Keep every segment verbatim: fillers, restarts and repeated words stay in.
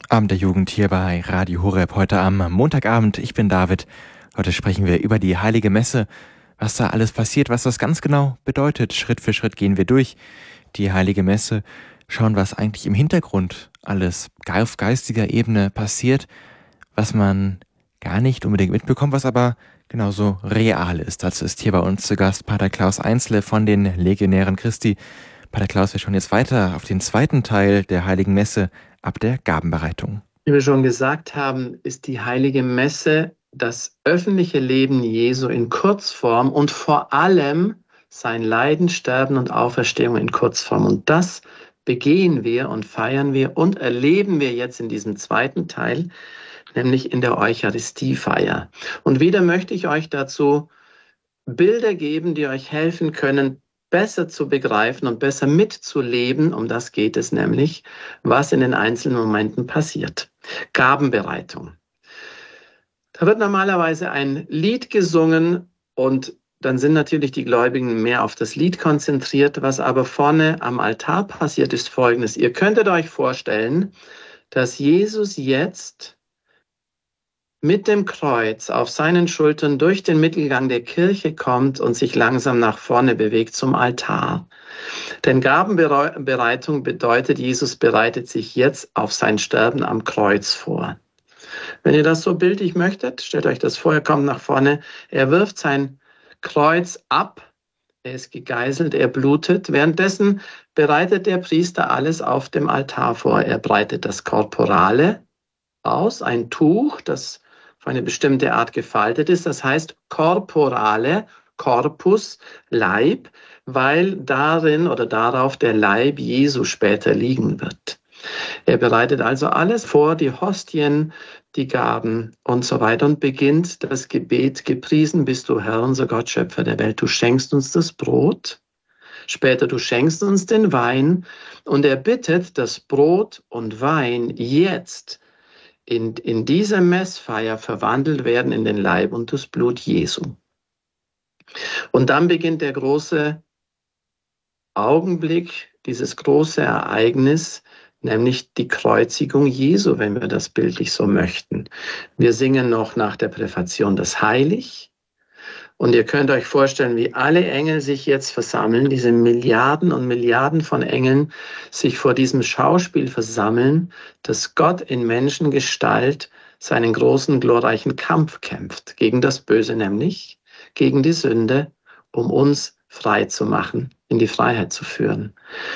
Abend der Jugend hier bei Radio Horeb, heute am Montagabend. Ich bin David. Heute sprechen wir über die Heilige Messe, was da alles passiert, was das ganz genau bedeutet. Schritt für Schritt gehen wir durch die Heilige Messe, schauen, was eigentlich im Hintergrund alles auf geistiger Ebene passiert, was man gar nicht unbedingt mitbekommt, was aber genauso real ist. Dazu ist hier bei uns zu Gast Pater Klaus Einzle von den Legionären Christi. Pater Klaus, wir schauen jetzt weiter auf den zweiten Teil der Heiligen Messe ab der Gabenbereitung. Wie wir schon gesagt haben, ist die Heilige Messe das öffentliche Leben Jesu in Kurzform und vor allem sein Leiden, Sterben und Auferstehung in Kurzform. Und das begehen wir und feiern wir und erleben wir jetzt in diesem zweiten Teil, nämlich in der Eucharistiefeier. Und wieder möchte ich euch dazu Bilder geben, die euch helfen können, besser zu begreifen und besser mitzuleben, um das geht es nämlich, was in den einzelnen Momenten passiert. Gabenbereitung. Da wird normalerweise ein Lied gesungen und dann sind natürlich die Gläubigen mehr auf das Lied konzentriert. Was aber vorne am Altar passiert, ist Folgendes. Ihr könntet euch vorstellen, dass Jesus jetzt mit dem Kreuz auf seinen Schultern durch den Mittelgang der Kirche kommt und sich langsam nach vorne bewegt zum Altar. Denn Gabenbereitung bedeutet, Jesus bereitet sich jetzt auf sein Sterben am Kreuz vor. Wenn ihr das so bildlich möchtet, stellt euch das vor, er kommt nach vorne, er wirft sein Kreuz ab, er ist gegeißelt, er blutet. Währenddessen bereitet der Priester alles auf dem Altar vor. Er breitet das Korporale aus, ein Tuch, das auf eine bestimmte Art gefaltet ist. Das heißt Korporale, Corpus, Leib, weil darin oder darauf der Leib Jesu später liegen wird. Er bereitet also alles vor, die Hostien, die Gaben und so weiter und beginnt das Gebet: Gepriesen bist du, Herr, unser Gott, Schöpfer der Welt. Du schenkst uns das Brot, später du schenkst uns den Wein, und er bittet, dass Brot und Wein jetzt in, in dieser Messfeier verwandelt werden in den Leib und das Blut Jesu. Und dann beginnt der große Augenblick, dieses große Ereignis, nämlich die Kreuzigung Jesu, wenn wir das bildlich so möchten. Wir singen noch nach der Präfation das Heilig. Und ihr könnt euch vorstellen, wie alle Engel sich jetzt versammeln, diese Milliarden und Milliarden von Engeln sich vor diesem Schauspiel versammeln, dass Gott in Menschengestalt seinen großen, glorreichen Kampf kämpft. Gegen das Böse nämlich, gegen die Sünde, um uns frei zu machen, in die Freiheit zu führen.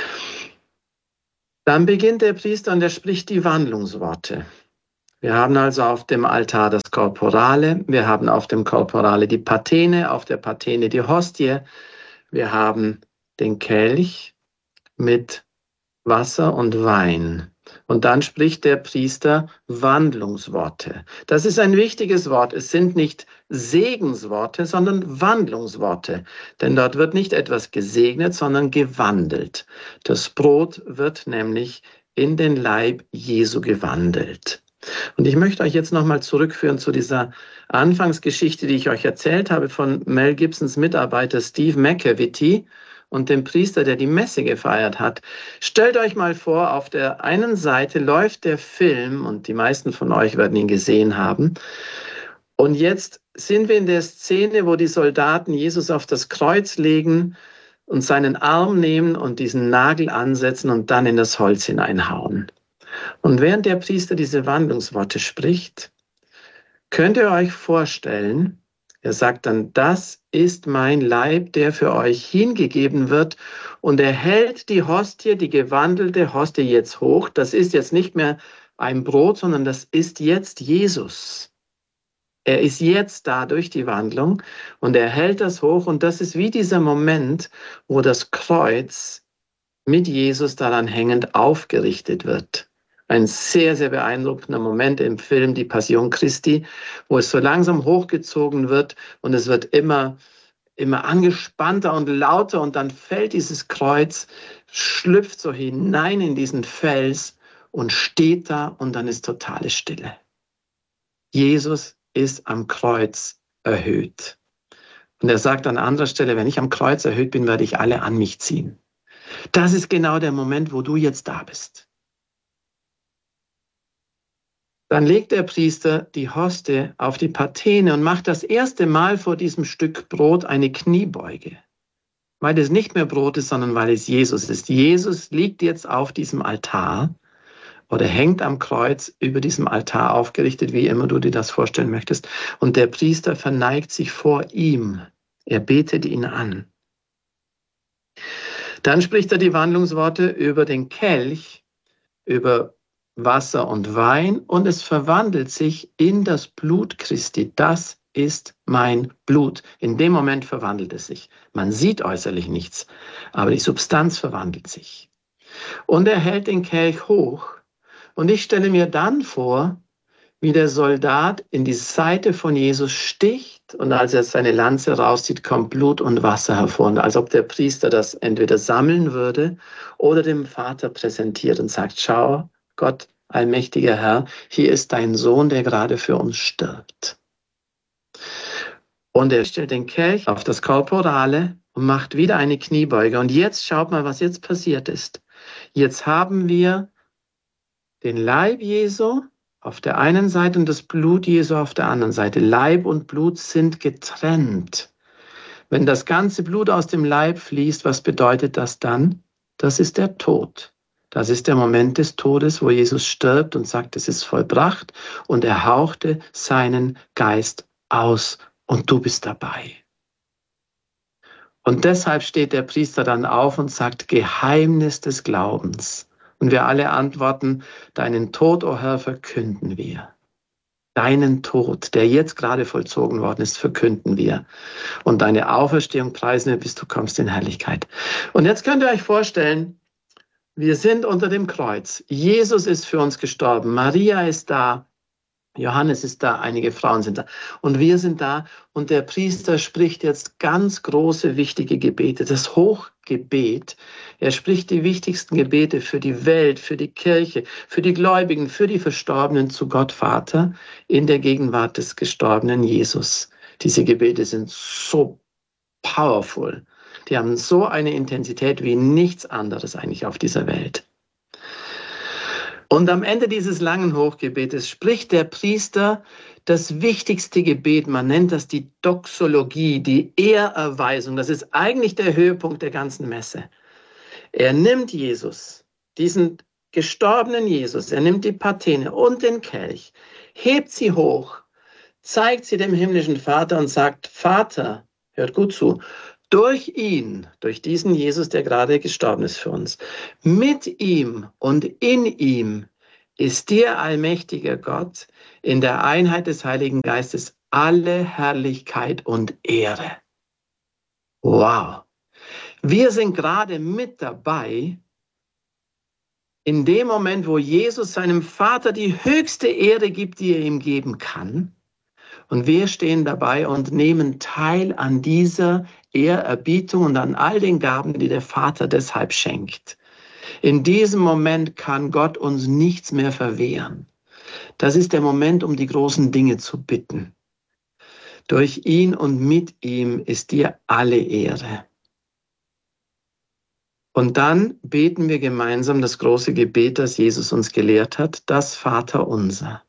Dann beginnt der Priester und er spricht die Wandlungsworte. Wir haben also auf dem Altar das Korporale, wir haben auf dem Korporale die Pathene, auf der Pathene die Hostie, wir haben den Kelch mit Wasser und Wein. Und dann spricht der Priester Wandlungsworte. Das ist ein wichtiges Wort. Es sind nicht Segensworte, sondern Wandlungsworte. Denn dort wird nicht etwas gesegnet, sondern gewandelt. Das Brot wird nämlich in den Leib Jesu gewandelt. Und ich möchte euch jetzt nochmal zurückführen zu dieser Anfangsgeschichte, die ich euch erzählt habe von Mel Gibsons Mitarbeiter Steve McAvity und dem Priester, der die Messe gefeiert hat. Stellt euch mal vor, auf der einen Seite läuft der Film, und die meisten von euch werden ihn gesehen haben. Und jetzt sind wir in der Szene, wo die Soldaten Jesus auf das Kreuz legen und seinen Arm nehmen und diesen Nagel ansetzen und dann in das Holz hineinhauen. Und während der Priester diese Wandlungsworte spricht, könnt ihr euch vorstellen, er sagt dann, das ist mein Leib, der für euch hingegeben wird. Und er hält die Hostie, die gewandelte Hostie jetzt hoch. Das ist jetzt nicht mehr ein Brot, sondern das ist jetzt Jesus. Er ist jetzt da durch die Wandlung und er hält das hoch. Und das ist wie dieser Moment, wo das Kreuz mit Jesus daran hängend aufgerichtet wird. Ein sehr, sehr beeindruckender Moment im Film Die Passion Christi, wo es so langsam hochgezogen wird und es wird immer, immer angespannter und lauter und dann fällt dieses Kreuz, schlüpft so hinein in diesen Fels und steht da und dann ist totale Stille. Jesus ist am Kreuz erhöht. Und er sagt an anderer Stelle, wenn ich am Kreuz erhöht bin, werde ich alle an mich ziehen. Das ist genau der Moment, wo du jetzt da bist. Dann legt der Priester die Hostie auf die Pathene und macht das erste Mal vor diesem Stück Brot eine Kniebeuge. Weil es nicht mehr Brot ist, sondern weil es Jesus ist. Jesus liegt jetzt auf diesem Altar oder hängt am Kreuz über diesem Altar aufgerichtet, wie immer du dir das vorstellen möchtest. Und der Priester verneigt sich vor ihm. Er betet ihn an. Dann spricht er die Wandlungsworte über den Kelch, über Wasser und Wein, und es verwandelt sich in das Blut Christi. Das ist mein Blut. In dem Moment verwandelt es sich. Man sieht äußerlich nichts, aber die Substanz verwandelt sich. Und er hält den Kelch hoch. Und ich stelle mir dann vor, wie der Soldat in die Seite von Jesus sticht und als er seine Lanze rauszieht, kommt Blut und Wasser hervor. Und als ob der Priester das entweder sammeln würde oder dem Vater präsentiert und sagt, schau, Gott, allmächtiger Herr, hier ist dein Sohn, der gerade für uns stirbt. Und er stellt den Kelch auf das Korporale und macht wieder eine Kniebeuge. Und jetzt schaut mal, was jetzt passiert ist. Jetzt haben wir den Leib Jesu auf der einen Seite und das Blut Jesu auf der anderen Seite. Leib und Blut sind getrennt. Wenn das ganze Blut aus dem Leib fließt, was bedeutet das dann? Das ist der Tod. Das ist der Moment des Todes, wo Jesus stirbt und sagt, es ist vollbracht, und er hauchte seinen Geist aus und du bist dabei. Und deshalb steht der Priester dann auf und sagt, Geheimnis des Glaubens. Und wir alle antworten, deinen Tod, o Herr, verkünden wir. Deinen Tod, der jetzt gerade vollzogen worden ist, verkünden wir. Und deine Auferstehung preisen wir, bis du kommst in Herrlichkeit. Und jetzt könnt ihr euch vorstellen, wir sind unter dem Kreuz. Jesus ist für uns gestorben. Maria ist da. Johannes ist da. Einige Frauen sind da. Und wir sind da. Und der Priester spricht jetzt ganz große, wichtige Gebete. Das Hochgebet. Er spricht die wichtigsten Gebete für die Welt, für die Kirche, für die Gläubigen, für die Verstorbenen zu Gott Vater in der Gegenwart des gestorbenen Jesus. Diese Gebete sind so powerful. Die haben so eine Intensität wie nichts anderes eigentlich auf dieser Welt. Und am Ende dieses langen Hochgebetes spricht der Priester das wichtigste Gebet. Man nennt das die Doxologie, die Ehrerweisung. Das ist eigentlich der Höhepunkt der ganzen Messe. Er nimmt Jesus, diesen gestorbenen Jesus, er nimmt die Pathene und den Kelch, hebt sie hoch, zeigt sie dem himmlischen Vater und sagt, Vater, hört gut zu, durch ihn, durch diesen Jesus, der gerade gestorben ist für uns, mit ihm und in ihm ist dir, allmächtiger Gott, in der Einheit des Heiligen Geistes alle Herrlichkeit und Ehre. Wow! Wir sind gerade mit dabei, in dem Moment, wo Jesus seinem Vater die höchste Ehre gibt, die er ihm geben kann. Und wir stehen dabei und nehmen teil an dieser Ehrerbietung und an all den Gaben, die der Vater deshalb schenkt. In diesem Moment kann Gott uns nichts mehr verwehren. Das ist der Moment, um die großen Dinge zu bitten. Durch ihn und mit ihm ist dir alle Ehre. Und dann beten wir gemeinsam das große Gebet, das Jesus uns gelehrt hat, das Vaterunser.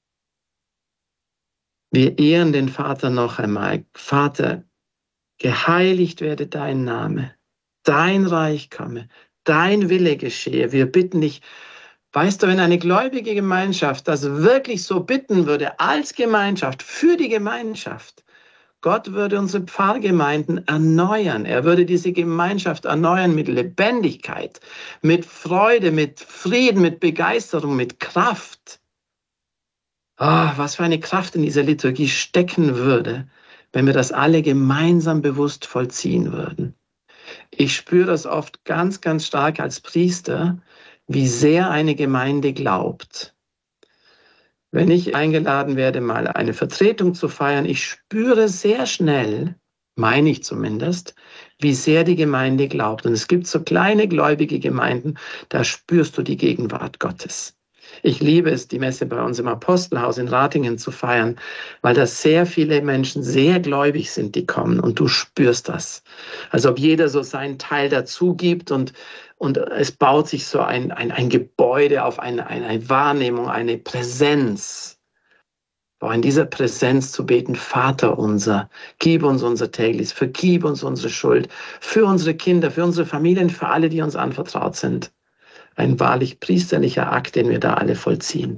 Wir ehren den Vater noch einmal. Vater, geheiligt werde dein Name, dein Reich komme, dein Wille geschehe. Wir bitten dich, weißt du, wenn eine gläubige Gemeinschaft das wirklich so bitten würde, als Gemeinschaft, für die Gemeinschaft, Gott würde unsere Pfarrgemeinden erneuern. Er würde diese Gemeinschaft erneuern mit Lebendigkeit, mit Freude, mit Frieden, mit Begeisterung, mit Kraft. Oh, was für eine Kraft in dieser Liturgie stecken würde, wenn wir das alle gemeinsam bewusst vollziehen würden. Ich spüre das oft ganz, ganz stark als Priester, wie sehr eine Gemeinde glaubt. Wenn ich eingeladen werde, mal eine Vertretung zu feiern, ich spüre sehr schnell, meine ich zumindest, wie sehr die Gemeinde glaubt. Und es gibt so kleine gläubige Gemeinden, da spürst du die Gegenwart Gottes. Ich liebe es, die Messe bei uns im Apostelhaus in Ratingen zu feiern, weil da sehr viele Menschen sehr gläubig sind, die kommen und du spürst das. Als ob jeder so seinen Teil dazu gibt und, und es baut sich so ein, ein, ein Gebäude auf, eine, eine Wahrnehmung, eine Präsenz. Auch in dieser Präsenz zu beten, Vater unser, gib uns unser tägliches, vergib uns unsere Schuld, für unsere Kinder, für unsere Familien, für alle, die uns anvertraut sind. Ein wahrlich priesterlicher Akt, den wir da alle vollziehen.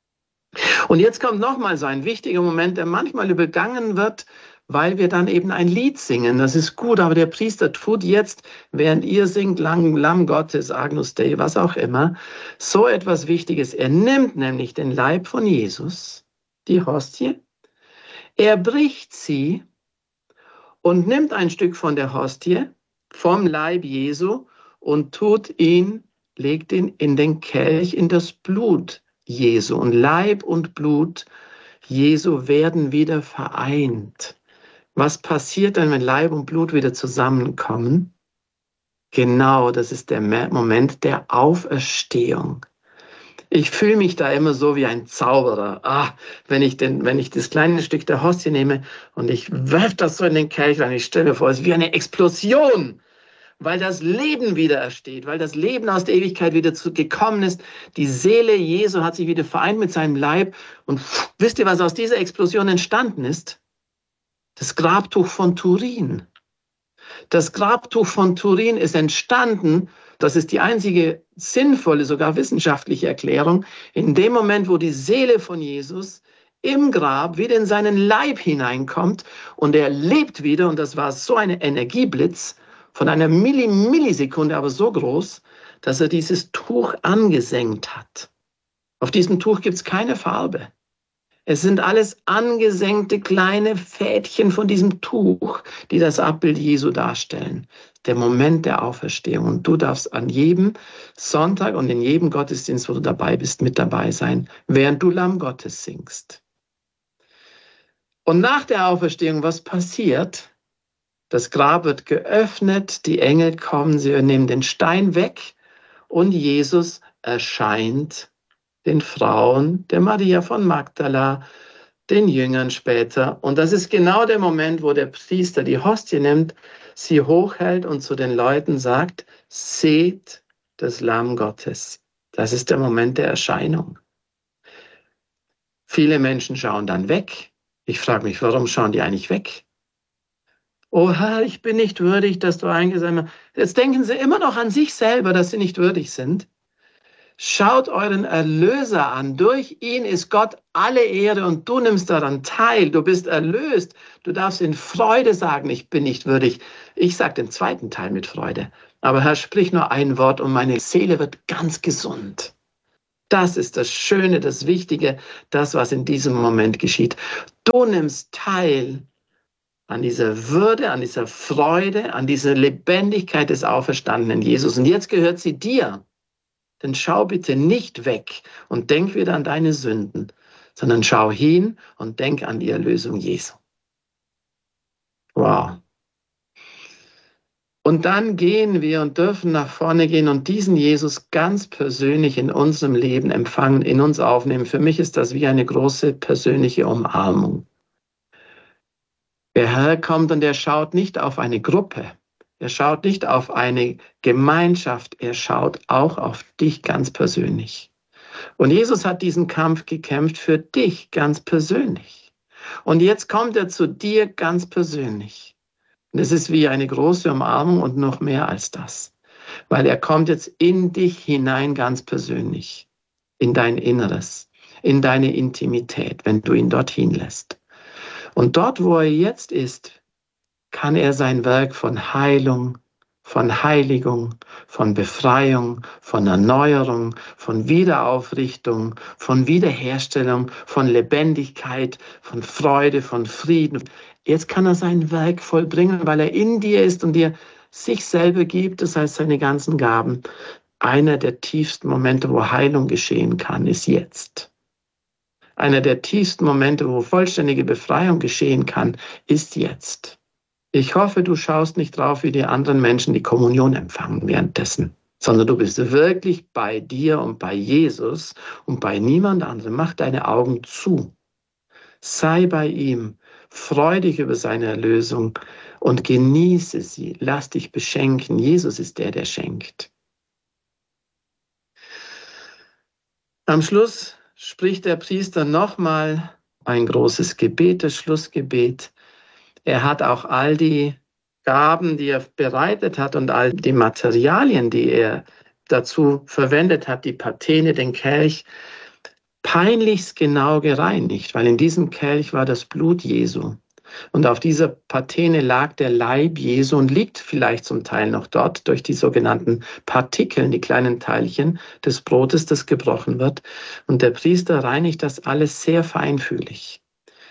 Und jetzt kommt nochmal so ein wichtiger Moment, der manchmal übergangen wird, weil wir dann eben ein Lied singen. Das ist gut, aber der Priester tut jetzt, während ihr singt, Lamm, Lamm Gottes, Agnus Dei, was auch immer, so etwas Wichtiges. Er nimmt nämlich den Leib von Jesus, die Hostie, er bricht sie und nimmt ein Stück von der Hostie, vom Leib Jesu und tut ihn, legt ihn in den Kelch, in das Blut Jesu. Und Leib und Blut Jesu werden wieder vereint. Was passiert dann, wenn Leib und Blut wieder zusammenkommen? Genau, das ist der Moment der Auferstehung. Ich fühle mich da immer so wie ein Zauberer. Ah, wenn ich, den, wenn ich das kleine Stück der Hostie nehme und ich werfe das so in den Kelch rein, ich stelle mir vor, es ist wie eine Explosion, weil das Leben wieder ersteht, weil das Leben aus der Ewigkeit wieder zu, gekommen ist. Die Seele Jesu hat sich wieder vereint mit seinem Leib. Und pff, wisst ihr, was aus dieser Explosion entstanden ist? Das Grabtuch von Turin. Das Grabtuch von Turin ist entstanden, das ist die einzige sinnvolle, sogar wissenschaftliche Erklärung, in dem Moment, wo die Seele von Jesus im Grab wieder in seinen Leib hineinkommt und er lebt wieder, und das war so ein Energieblitz von einer Milli Millisekunde, aber so groß, dass er dieses Tuch angesenkt hat. Auf diesem Tuch gibt es keine Farbe. Es sind alles angesenkte kleine Fädchen von diesem Tuch, die das Abbild Jesu darstellen. Der Moment der Auferstehung. Und du darfst an jedem Sonntag und in jedem Gottesdienst, wo du dabei bist, mit dabei sein, während du Lamm Gottes singst. Und nach der Auferstehung, was passiert? Das Grab wird geöffnet, die Engel kommen, sie nehmen den Stein weg und Jesus erscheint den Frauen, der Maria von Magdala, den Jüngern später. Und das ist genau der Moment, wo der Priester die Hostie nimmt, sie hochhält und zu den Leuten sagt, seht das Lamm Gottes. Das ist der Moment der Erscheinung. Viele Menschen schauen dann weg. Ich frage mich, warum schauen die eigentlich weg? Oh Herr, ich bin nicht würdig, dass du eingesammelt hast. Jetzt denken sie immer noch an sich selber, dass sie nicht würdig sind. Schaut euren Erlöser an. Durch ihn ist Gott alle Ehre und du nimmst daran teil. Du bist erlöst. Du darfst in Freude sagen, ich bin nicht würdig. Ich sage den zweiten Teil mit Freude. Aber Herr, sprich nur ein Wort und meine Seele wird ganz gesund. Das ist das Schöne, das Wichtige, das, was in diesem Moment geschieht. Du nimmst teil an dieser Würde, an dieser Freude, an dieser Lebendigkeit des auferstandenen Jesus. Und jetzt gehört sie dir. Denn schau bitte nicht weg und denk wieder an deine Sünden, sondern schau hin und denk an die Erlösung Jesu. Wow. Und dann gehen wir und dürfen nach vorne gehen und diesen Jesus ganz persönlich in unserem Leben empfangen, in uns aufnehmen. Für mich ist das wie eine große persönliche Umarmung. Der Herr kommt und er schaut nicht auf eine Gruppe. Er schaut nicht auf eine Gemeinschaft, er schaut auch auf dich ganz persönlich. Und Jesus hat diesen Kampf gekämpft für dich ganz persönlich. Und jetzt kommt er zu dir ganz persönlich. Und es ist wie eine große Umarmung und noch mehr als das. Weil er kommt jetzt in dich hinein ganz persönlich, in dein Inneres, in deine Intimität, wenn du ihn dorthin lässt. Und dort, wo er jetzt ist, kann er sein Werk von Heilung, von Heiligung, von Befreiung, von Erneuerung, von Wiederaufrichtung, von Wiederherstellung, von Lebendigkeit, von Freude, von Frieden. Jetzt kann er sein Werk vollbringen, weil er in dir ist und dir sich selber gibt, das heißt seine ganzen Gaben. Einer der tiefsten Momente, wo Heilung geschehen kann, ist jetzt. Einer der tiefsten Momente, wo vollständige Befreiung geschehen kann, ist jetzt. Ich hoffe, du schaust nicht drauf, wie die anderen Menschen die Kommunion empfangen währenddessen, sondern du bist wirklich bei dir und bei Jesus und bei niemand anderem. Mach deine Augen zu. Sei bei ihm. Freu dich über seine Erlösung und genieße sie. Lass dich beschenken. Jesus ist der, der schenkt. Am Schluss spricht der Priester nochmal ein großes Gebet, das Schlussgebet. Er hat auch all die Gaben, die er bereitet hat und all die Materialien, die er dazu verwendet hat, die Patene, den Kelch, peinlichst genau gereinigt, weil in diesem Kelch war das Blut Jesu. Und auf dieser Patene lag der Leib Jesu und liegt vielleicht zum Teil noch dort durch die sogenannten Partikeln, die kleinen Teilchen des Brotes, das gebrochen wird. Und der Priester reinigt das alles sehr feinfühlig.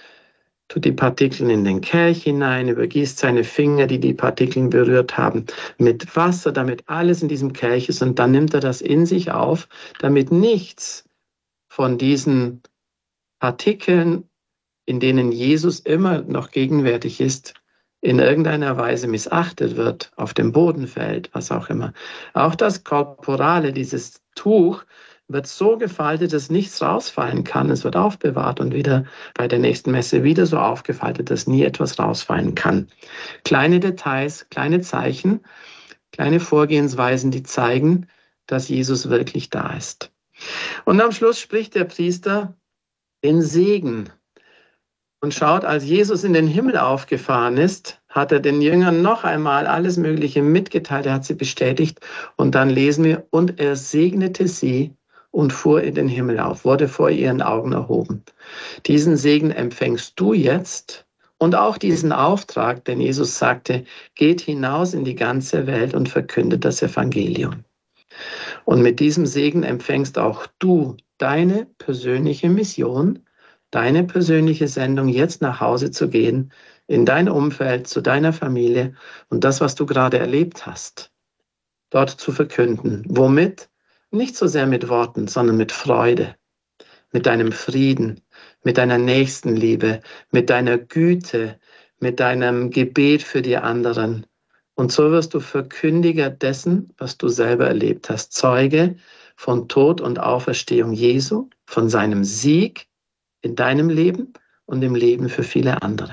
Tut die Partikel in den Kelch hinein, übergießt seine Finger, die die Partikel berührt haben, mit Wasser, damit alles in diesem Kelch ist. Und dann nimmt er das in sich auf, damit nichts von diesen Partikeln, in denen Jesus immer noch gegenwärtig ist, in irgendeiner Weise missachtet wird, auf dem Boden fällt, was auch immer. Auch das Korporale, dieses Tuch, wird so gefaltet, dass nichts rausfallen kann. Es wird aufbewahrt und wieder bei der nächsten Messe wieder so aufgefaltet, dass nie etwas rausfallen kann. Kleine Details, kleine Zeichen, kleine Vorgehensweisen, die zeigen, dass Jesus wirklich da ist. Und am Schluss spricht der Priester den Segen. Und schaut, als Jesus in den Himmel aufgefahren ist, hat er den Jüngern noch einmal alles Mögliche mitgeteilt, er hat sie bestätigt. Und dann lesen wir, und er segnete sie und fuhr in den Himmel auf, wurde vor ihren Augen erhoben. Diesen Segen empfängst du jetzt und auch diesen Auftrag, denn Jesus sagte, geht hinaus in die ganze Welt und verkündet das Evangelium. Und mit diesem Segen empfängst auch du deine persönliche Mission, deine persönliche Sendung, jetzt nach Hause zu gehen, in dein Umfeld, zu deiner Familie und das, was du gerade erlebt hast, dort zu verkünden. Womit? Nicht so sehr mit Worten, sondern mit Freude, mit deinem Frieden, mit deiner Nächstenliebe, mit deiner Güte, mit deinem Gebet für die anderen. Und so wirst du Verkündiger dessen, was du selber erlebt hast. Zeuge von Tod und Auferstehung Jesu, von seinem Sieg in deinem Leben und im Leben für viele andere.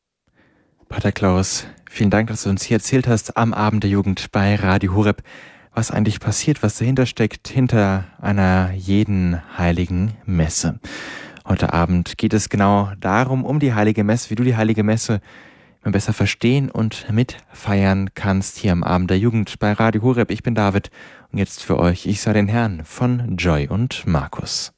Pater Klaus, vielen Dank, dass du uns hier erzählt hast am Abend der Jugend bei Radio Horeb, was eigentlich passiert, was dahinter steckt, hinter einer jeden heiligen Messe. Heute Abend geht es genau darum, um die heilige Messe, wie du die heilige Messe besser verstehen und mitfeiern kannst hier am Abend der Jugend bei Radio Horeb. Ich bin David und jetzt für euch, ich sei den Herrn von Joy und Markus.